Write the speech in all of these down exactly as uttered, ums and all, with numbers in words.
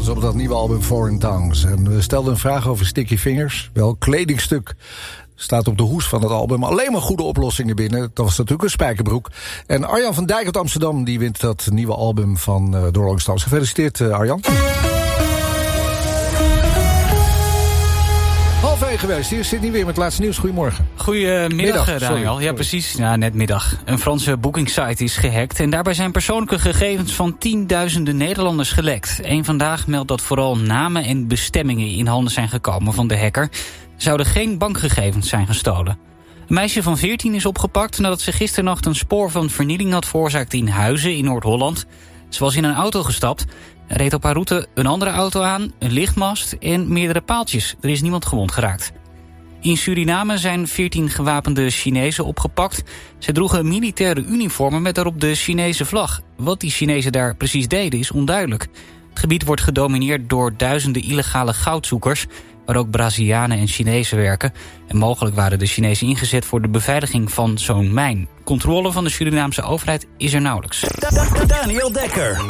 Towns op dat nieuwe album Foreign Tongues. En we stelden een vraag over Sticky Fingers. Welk kledingstuk staat op de hoes van het album? Alleen maar goede oplossingen binnen. Dat was natuurlijk een spijkerbroek. En Arjan van Dijk uit Amsterdam die wint dat nieuwe album van uh, de Rolling Stones. Gefeliciteerd, uh, Arjan. Half één geweest. Hier zit niet weer met het laatste nieuws. Goedemorgen. Goedemiddag, Daniel. Sorry. Ja, precies. Ja, net middag. Een Franse bookingsite is gehackt en daarbij zijn persoonlijke gegevens van tienduizenden Nederlanders gelekt. Eén Vandaag meldt dat vooral namen en bestemmingen in handen zijn gekomen van de hacker. Zouden geen bankgegevens zijn gestolen. Een meisje van veertien is opgepakt nadat ze gisternacht een spoor van vernieling had veroorzaakt in Huizen in Noord-Holland. Ze was in een auto gestapt en reed op haar route een andere auto aan, een lichtmast en meerdere paaltjes. Er is niemand gewond geraakt. In Suriname zijn veertien gewapende Chinezen opgepakt. Ze droegen militaire uniformen met daarop de Chinese vlag. Wat die Chinezen daar precies deden is onduidelijk. Het gebied wordt gedomineerd door duizenden illegale goudzoekers, waar ook Brazilianen en Chinezen werken. En mogelijk waren de Chinezen ingezet voor de beveiliging van zo'n mijn. Controle van de Surinaamse overheid is er nauwelijks. Daniel Dekker.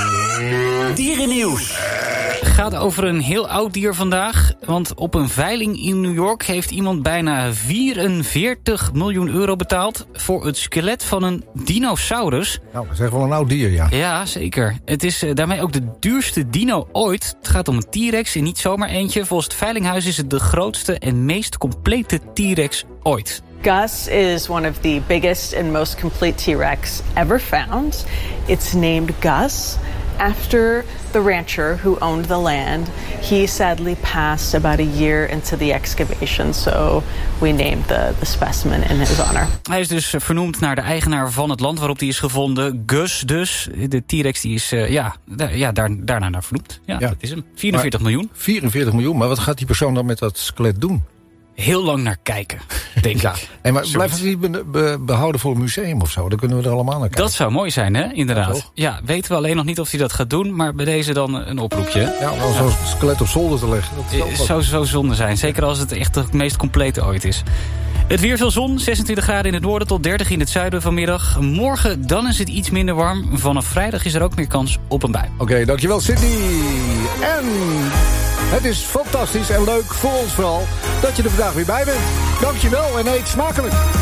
Dierennieuws. Gaat over een heel oud dier vandaag. Want op een veiling in New York heeft iemand bijna vierenveertig miljoen euro betaald voor het skelet van een dinosaurus. Nou, dat is echt wel een oud dier, ja. Ja, zeker. Het is uh, daarmee ook de duurste dino ooit. Het gaat om een T-Rex en niet zomaar eentje. Volgens het veilinghuis is het de grootste en meest complete T-Rex ooit. Gus is one of the biggest and most complete T-Rex ever found. It's named Gus after the rancher who owned the land. He sadly passed about a year into the excavation, so we named the, the specimen in his honor. Hij is dus vernoemd naar de eigenaar van het land waarop hij is gevonden. Gus dus. De T-Rex die is uh, ja, da- ja, daar, daarna naar vernoemd. Ja, ja, dat is hem. vierenveertig miljoen. vierenveertig miljoen, maar wat gaat die persoon dan met dat skelet doen? Heel lang naar kijken, denk ja. ik. Hey, maar blijft het niet be- be- behouden voor een museum of zo? Dan kunnen we er allemaal naar kijken. Dat zou mooi zijn, hè? Inderdaad. Ja, ja, weten we alleen nog niet of hij dat gaat doen, maar bij deze dan een oproepje. Ja, om zo'n skelet op zolder te leggen. Dat Het zou zo zonde zijn, zeker als het echt het meest complete ooit is. Het weer veel zon, zesentwintig graden in het noorden tot dertig in het zuiden vanmiddag. Morgen dan is het iets minder warm. Vanaf vrijdag is er ook meer kans op een bui. Oké, okay, dankjewel Sydney. En het is fantastisch en leuk voor ons vooral dat je er vandaag weer bij bent. Dankjewel en eet smakelijk.